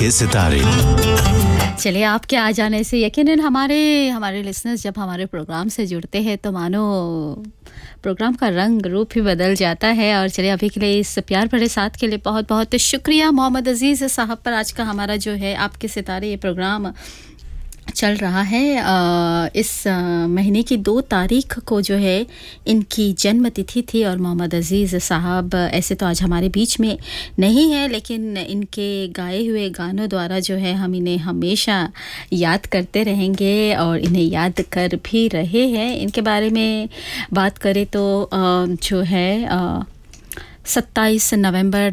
के सितारे। चलिए, आपके आ जाने से यकीनन हमारे लिसनर्स जब हमारे प्रोग्राम से जुड़ते हैं तो मानो प्रोग्राम का रंग रूप ही बदल जाता है। और चलिए, अभी के लिए इस प्यार भरे साथ के लिए बहुत बहुत शुक्रिया मोहम्मद अजीज़ साहब पर। आज का हमारा जो है आपके सितारे ये प्रोग्राम चल रहा है। इस महीने की 2 तारीख को जो है इनकी जन्म तिथि थी। और मोहम्मद अजीज़ साहब ऐसे तो आज हमारे बीच में नहीं है, लेकिन इनके गाए हुए गानों द्वारा जो है हम इन्हें हमेशा याद करते रहेंगे और इन्हें याद कर भी रहे हैं। इनके बारे में बात करें तो जो है 27 नवंबर